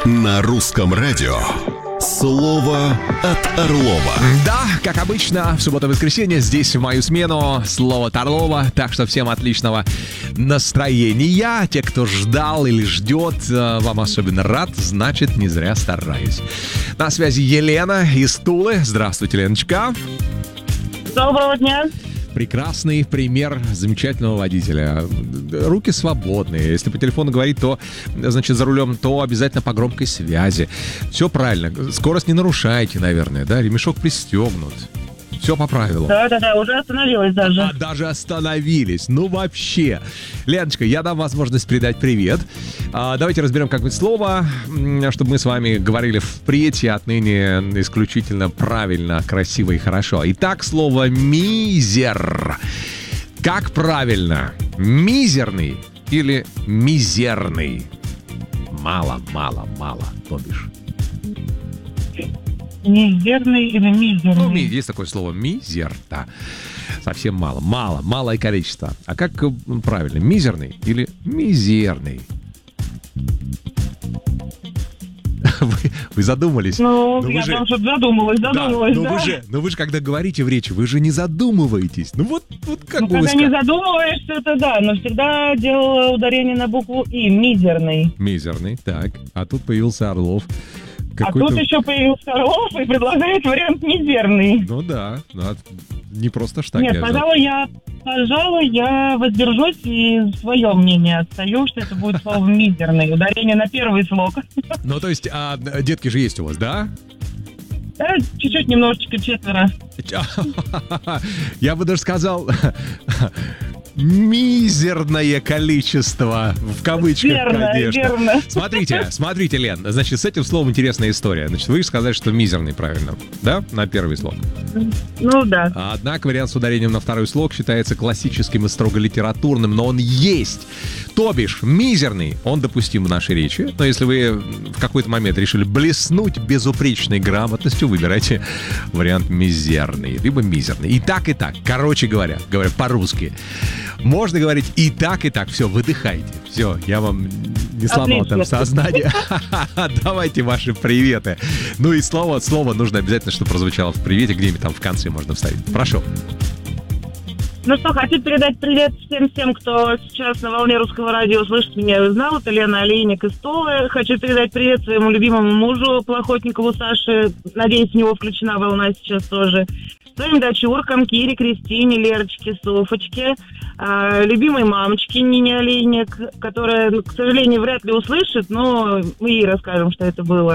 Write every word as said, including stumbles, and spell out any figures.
На русском радио слово от Орлова. Да, как обычно, в субботу и воскресенье здесь в мою смену слово от Орлова. Так что всем отличного настроения. Те, кто ждал или ждет, вам особенно рад, значит, не зря стараюсь. На связи Елена из Тулы. Здравствуйте, Леночка. Доброго дня. Прекрасный пример замечательного водителя. Руки свободные. Если по телефону говорить, то, значит, за рулем, то обязательно по громкой связи. Все правильно. Скорость не нарушайте, наверное, да? Ремешок пристегнут. Все по правилам. Да-да-да, уже остановилась даже. А даже остановились. Ну вообще. Леночка, я дам возможность передать привет. А, давайте разберем какое-нибудь слово, чтобы мы с вами говорили впредь и отныне исключительно правильно, красиво и хорошо. Итак, слово «мизер». Как правильно? Мизерный или мизерный? Мало, мало, мало, то бишь. Мизерный или мизерный? Ну, есть такое слово «мизер», да. Совсем мало. Мало, малое количество. А как правильно? Мизерный или мизерный? Вы, вы задумались? Ну, но я же... там что-то задумалась, задумалась, да. да. Но вы, же, но вы же, когда говорите в речи, вы же не задумываетесь. Ну вот, вот как ну, бы когда вы не задумываешься, это да, но всегда делала ударение на букву «и», мизерный. Мизерный, так. А тут появился Орлов. А тут еще появился Орлов и предлагает вариант мизерный. Ну да, да, не просто ж так. Нет, я пожалуй, я, пожалуй, я воздержусь и свое мнение отстаю, что это будет слово мизерный. Ударение на первый слог. Ну, то есть, а, детки же есть у вас, да? Да, чуть-чуть, немножечко, четверо. Я бы даже сказал... мизерное количество, в кавычках, верно, конечно. Верно. Смотрите, смотрите, Лен, значит, с этим словом интересная история. Значит, вы сказали, что мизерный, правильно, да, на первый слог? Ну да. Однако вариант с ударением на второй слог считается классическим и строго литературным, но он есть. То бишь, мизерный, он допустим в нашей речи, но если вы в какой-то момент решили блеснуть безупречной грамотностью, выбирайте вариант мизерный, либо мизерный. И так, и так. Короче говоря, говоря по-русски, можно говорить и так, и так. Все, выдыхайте. Все, я вам не сломал Отлично. там сознание. Давайте ваши приветы. Ну и слово, слово нужно обязательно, чтобы прозвучало в привете, где-нибудь там в конце можно вставить. Прошу. Ну что, хочу передать привет всем тем, кто сейчас на волне русского радио слышит меня и узнал. Это Лена Олейник из Тулы. Хочу передать привет своему любимому мужу Плохотникову Саше. Надеюсь, в него включена волна сейчас тоже. Своим дочуркам Кире, Кристине, Лерочке, Софочке. А, любимой мамочке Нине Олейник, которая, к сожалению, вряд ли услышит, но мы ей расскажем, что это было.